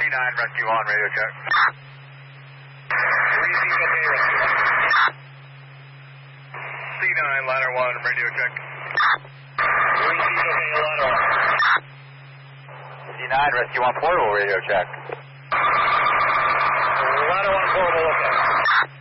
Rescue 1, radio check. 3C's okay, Rescue 1. C9, ladder 1, radio check. 3C's okay, ladder 1. C9, Rescue 1, portable, radio check. Ladder 1, portable, okay.